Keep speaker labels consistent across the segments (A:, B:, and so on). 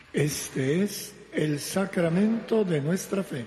A: Este es el sacramento de nuestra fe.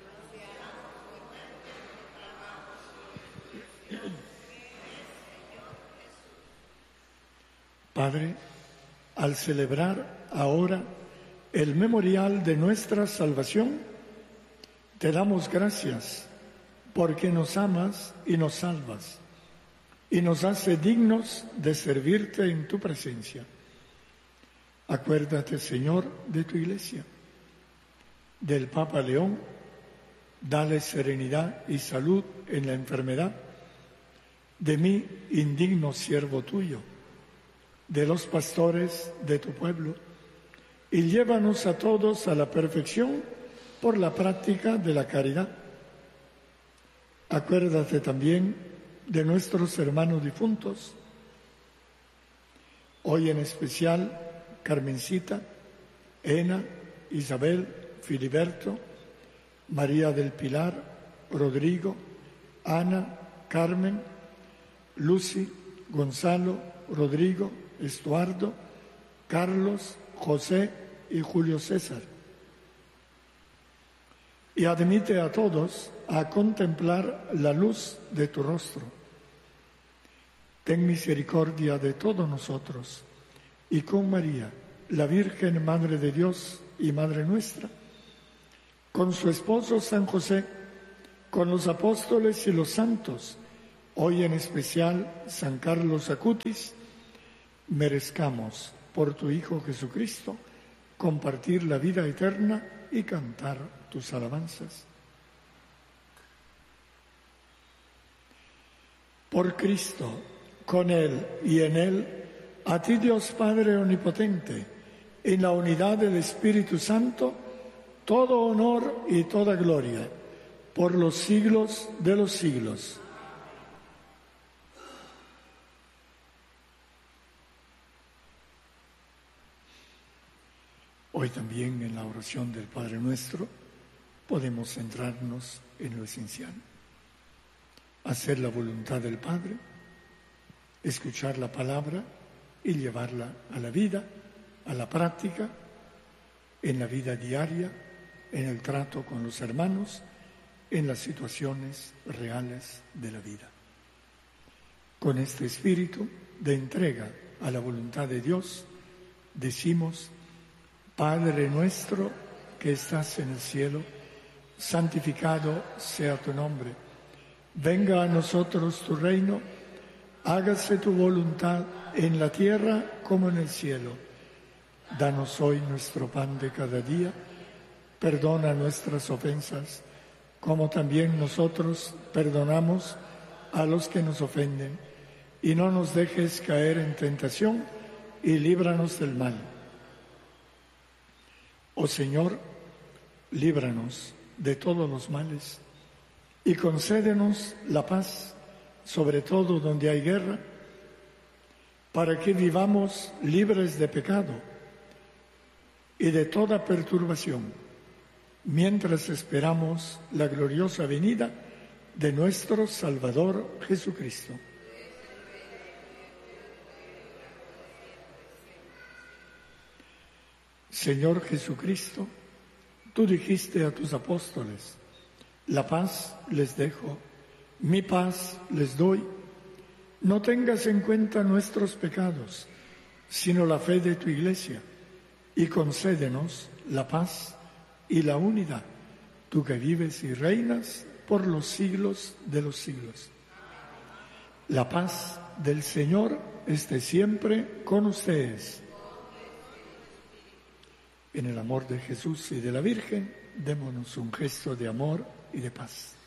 A: Padre, al celebrar ahora el memorial de nuestra salvación, te damos gracias porque nos amas y nos salvas y nos hace dignos de servirte en tu presencia. Acuérdate, Señor, de tu Iglesia, del Papa León, dale serenidad y salud en la enfermedad, de mí, indigno siervo tuyo, de los pastores de tu pueblo, y llévanos a todos a la perfección por la práctica de la caridad. Acuérdate también de nuestros hermanos difuntos, hoy en especial Carmencita, Ena, Isabel, Filiberto, María del Pilar, Rodrigo, Ana, Carmen, Lucy, Gonzalo, Rodrigo, Estuardo, Carlos, José y Julio César. Y admite a todos a contemplar la luz de tu rostro. Ten misericordia de todos nosotros y con María, la Virgen Madre de Dios y Madre nuestra, con su esposo San José, con los apóstoles y los santos, hoy en especial San Carlos Acutis, merezcamos por tu Hijo Jesucristo compartir la vida eterna y cantar tus alabanzas. Por Cristo, con Él y en Él, a ti Dios Padre Omnipotente, en la unidad del Espíritu Santo, todo honor y toda gloria, por los siglos de los siglos. Hoy también en la oración del Padre Nuestro podemos centrarnos en lo esencial. Hacer la voluntad del Padre, escuchar la palabra y llevarla a la vida, a la práctica, en la vida diaria, en el trato con los hermanos, en las situaciones reales de la vida. Con este espíritu de entrega a la voluntad de Dios, decimos: Padre nuestro que estás en el cielo, santificado sea tu nombre. Venga a nosotros tu reino, hágase tu voluntad en la tierra como en el cielo. Danos hoy nuestro pan de cada día, perdona nuestras ofensas, como también nosotros perdonamos a los que nos ofenden, y no nos dejes caer en tentación, y líbranos del mal. Oh Señor, líbranos de todos los males, y concédenos la paz, sobre todo donde hay guerra, para que vivamos libres de pecado y de toda perturbación, mientras esperamos la gloriosa venida de nuestro Salvador Jesucristo. Señor Jesucristo, tú dijiste a tus apóstoles: la paz les dejo, mi paz les doy. No tengas en cuenta nuestros pecados, sino la fe de tu Iglesia, y concédenos la paz y la unidad, tú que vives y reinas por los siglos de los siglos. La paz del Señor esté siempre con ustedes. En el amor de Jesús y de la Virgen, démonos un gesto de amor y de paz.